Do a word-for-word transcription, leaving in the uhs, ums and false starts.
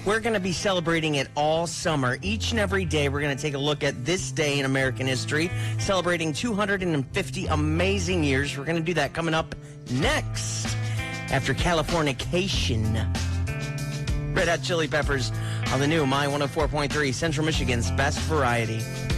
We're going to be celebrating it all summer. Each and every day, we're going to take a look at this day in American history, celebrating two hundred fifty amazing years. We're going to do that coming up next after Californication. Red Hot Chili Peppers on the new My one oh four point three, Central Michigan's best variety.